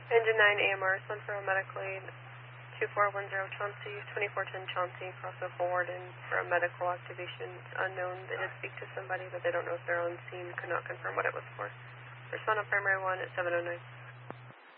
Engine 9 AMR, Sun for a medical aid, 2410 Chauncey, 2410 Chauncey, crossing forward and for a medical activation. It's unknown. They did speak to somebody, but they don't know if they're on scene. Could not confirm what it was for. There's Sun on primary 1 at 709.